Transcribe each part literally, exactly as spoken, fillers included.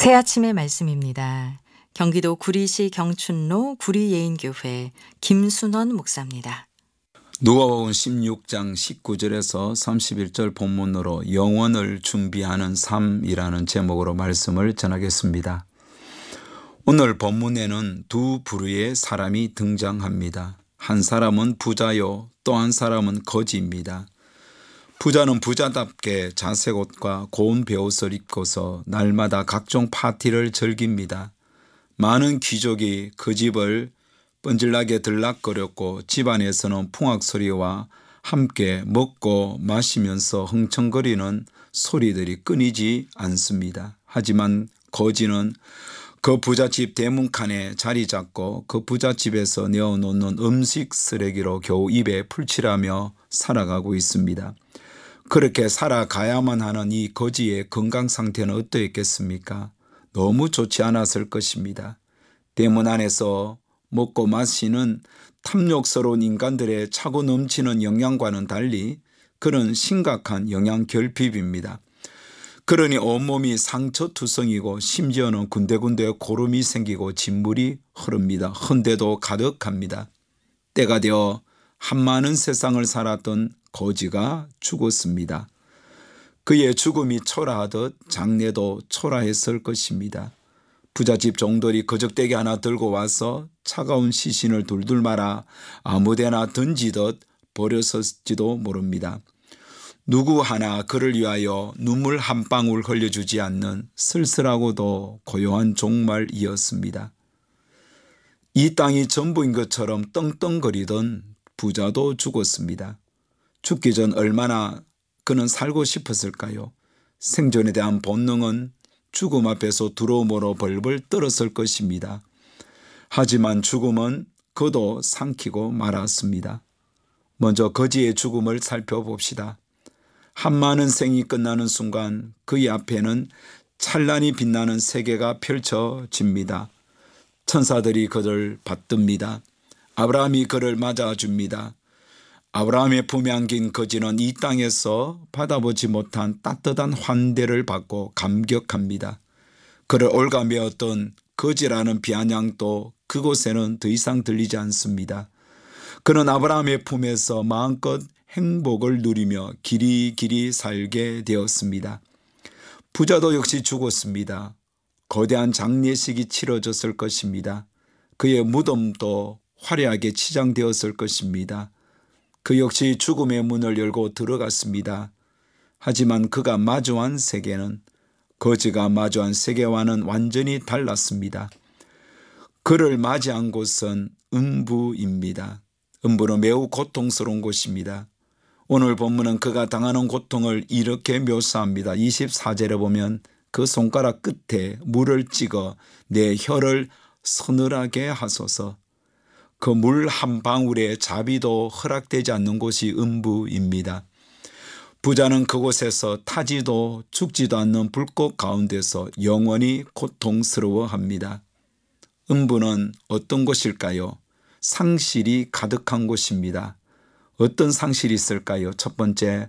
새 아침의 말씀입니다. 경기도 구리시 경춘로 구리예인교회 김순원 목사입니다. 누가복음 십육 장 십구 절에서 삼십일 절 본문으로 영원을 준비하는 삶이라는 제목으로 말씀을 전하겠습니다. 오늘 본문에는 두 부류의 사람이 등장합니다. 한 사람은 부자요, 또 한 사람은 거지입니다. 부자는 부자답게 자색 옷과 고운 베옷을 입고서 날마다 각종 파티를 즐깁니다. 많은 귀족이 그 집을 뻔질나게 들락거렸고 집안에서는 풍악소리와 함께 먹고 마시면서 흥청거리는 소리들이 끊이지 않습니다. 하지만 거지는 그 부잣집 대문칸에 자리 잡고 그 부잣집에서 내어놓는 음식 쓰레기로 겨우 입에 풀칠하며 살아가고 있습니다. 그렇게 살아가야만 하는 이 거지의 건강 상태는 어떠했겠습니까? 너무 좋지 않았을 것입니다. 대문 안에서 먹고 마시는 탐욕스러운 인간들의 차고 넘치는 영양과는 달리 그런 심각한 영양 결핍입니다. 그러니 온몸이 상처투성이고 심지어는 군데군데 고름이 생기고 진물이 흐릅니다. 헌데도 가득합니다. 때가 되어 한많은 세상을 살았던 거지가 죽었습니다. 그의 죽음이 초라하듯 장례도 초라했을 것입니다. 부잣집 종들이 거적대기 하나 들고 와서 차가운 시신을 둘둘 말아 아무데나 던지듯 버렸을지도 모릅니다. 누구 하나 그를 위하여 눈물 한 방울 흘려주지 않는 쓸쓸하고도 고요한 종말이었습니다. 이 땅이 전부인 것처럼 떵떵거리던 부자도 죽었습니다. 죽기 전 얼마나 그는 살고 싶었을까요? 생존에 대한 본능은 죽음 앞에서 두려움으로 벌벌 떨었을 것입니다. 하지만 죽음은 그도 삼키고 말았습니다. 먼저 거지의 죽음을 살펴봅시다. 한많은 생이 끝나는 순간 그의 앞에는 찬란히 빛나는 세계가 펼쳐집니다. 천사들이 그를 받듭니다. 아브라함이 그를 맞아줍니다. 아브라함의 품에 안긴 거지는 이 땅에서 받아보지 못한 따뜻한 환대를 받고 감격합니다. 그를 올가매었던 거지라는 비아냥도 그곳에는 더 이상 들리지 않습니다. 그는 아브라함의 품에서 마음껏 행복을 누리며 길이 길이 살게 되었습니다. 부자도 역시 죽었습니다. 거대한 장례식이 치러졌을 것입니다. 그의 무덤도 화려하게 치장되었을 것입니다. 그 역시 죽음의 문을 열고 들어갔습니다. 하지만 그가 마주한 세계는 거지가 마주한 세계와는 완전히 달랐습니다. 그를 맞이한 곳은 음부입니다. 음부는 매우 고통스러운 곳입니다. 오늘 본문은 그가 당하는 고통을 이렇게 묘사합니다. 이십사 절에 보면 그 손가락 끝에 물을 찍어 내 혀를 서늘하게 하소서. 그 물 한 방울의 자비도 허락되지 않는 곳이 음부입니다. 부자는 그곳에서 타지도 죽지도 않는 불꽃 가운데서 영원히 고통스러워합니다. 음부는 어떤 곳일까요? 상실이 가득한 곳입니다. 어떤 상실이 있을까요? 첫 번째,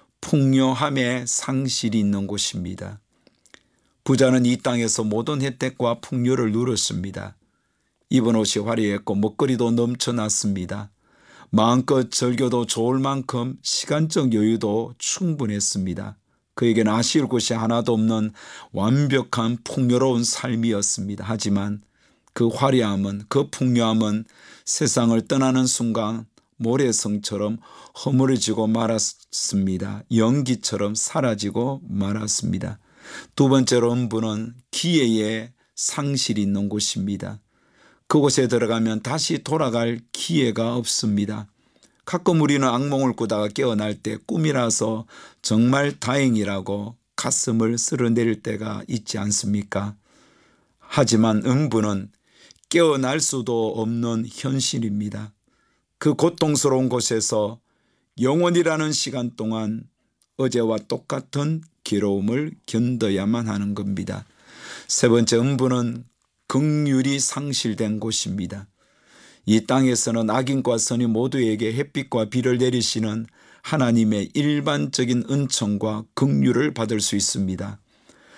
풍요함의 상실이 있는 곳입니다. 부자는 이 땅에서 모든 혜택과 풍요를 누렸습니다. 입은 옷이 화려했고 먹거리도 넘쳐났습니다. 마음껏 즐겨도 좋을 만큼 시간적 여유도 충분했습니다. 그에게는 아쉬울 것이 하나도 없는 완벽한 풍요로운 삶이었습니다. 하지만 그 화려함은, 그 풍요함은 세상을 떠나는 순간 모래성처럼 허물어지고 말았습니다. 연기처럼 사라지고 말았습니다. 두 번째로 음부는 기회의 상실이 있는 곳입니다. 그곳에 들어가면 다시 돌아갈 기회가 없습니다. 가끔 우리는 악몽을 꾸다가 깨어날 때 꿈이라서 정말 다행이라고 가슴을 쓸어내릴 때가 있지 않습니까? 하지만 음부는 깨어날 수도 없는 현실입니다. 그 고통스러운 곳에서 영원이라는 시간 동안 어제와 똑같은 괴로움을 견뎌야만 하는 겁니다. 세 번째, 음부는 긍휼이 상실된 곳입니다. 이 땅에서는 악인과 선이 모두에게 햇빛과 비를 내리시는 하나님의 일반적인 은총과 긍휼을 받을 수 있습니다.